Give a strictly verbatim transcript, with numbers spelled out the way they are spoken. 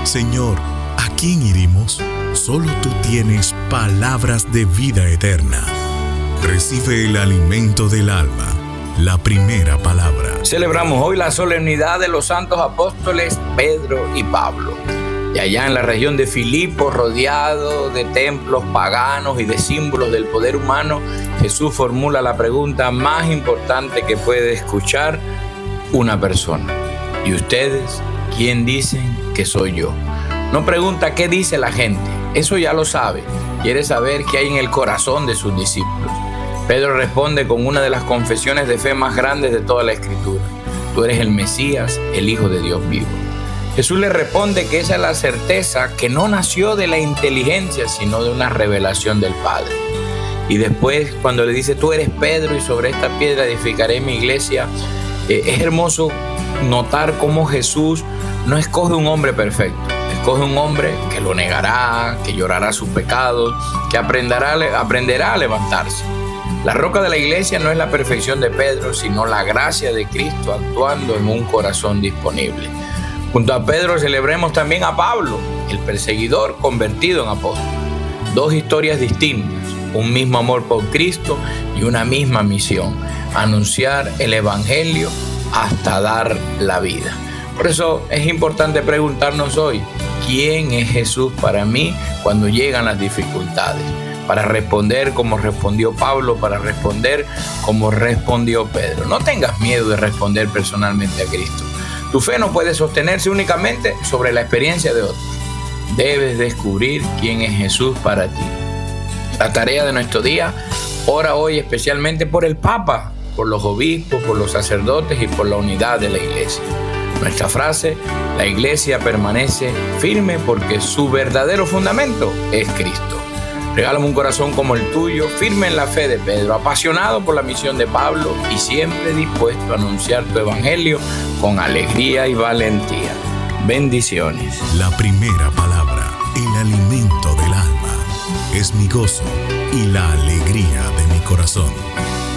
Señor, ¿a quién iremos? Solo tú tienes palabras de vida eterna. Recibe el alimento del alma, la primera palabra. Celebramos hoy la solemnidad de los santos apóstoles Pedro y Pablo. Y allá en la región de Filipo, rodeado de templos paganos y de símbolos del poder humano, Jesús formula la pregunta más importante que puede escuchar una persona. ¿Y ustedes quién dicen que soy yo? No pregunta qué dice la gente, eso ya lo sabe. Quiere saber qué hay en el corazón de sus discípulos. Pedro responde con una de las confesiones de fe más grandes de toda la Escritura. Tú eres el Mesías, el Hijo de Dios vivo. Jesús le responde que esa es la certeza que no nació de la inteligencia, sino de una revelación del Padre. Y después, cuando le dice, tú eres Pedro y sobre esta piedra edificaré mi iglesia, eh, es hermoso notar cómo Jesús no escoge un hombre perfecto. Escoge un hombre que lo negará, que llorará sus pecados, que aprenderá, aprenderá a levantarse. La roca de la iglesia no es la perfección de Pedro, sino la gracia de Cristo actuando en un corazón disponible. Junto a Pedro celebremos también a Pablo, el perseguidor convertido en apóstol. Dos historias distintas, un mismo amor por Cristo y una misma misión: anunciar el evangelio hasta dar la vida. Por eso es importante preguntarnos hoy, ¿quién es Jesús para mí cuando llegan las dificultades? Para responder como respondió Pablo, para responder como respondió Pedro. No tengas miedo de responder personalmente a Cristo. Tu fe no puede sostenerse únicamente sobre la experiencia de otros. Debes descubrir quién es Jesús para ti. La tarea de nuestro día, ora hoy especialmente por el Papa, por los obispos, por los sacerdotes y por la unidad de la iglesia. Nuestra frase, la iglesia permanece firme porque su verdadero fundamento es Cristo. Regálame un corazón como el tuyo, firme en la fe de Pedro, apasionado por la misión de Pablo y siempre dispuesto a anunciar tu evangelio con alegría y valentía. Bendiciones. La primera palabra, el alimento del alma, es mi gozo y la alegría de mi corazón.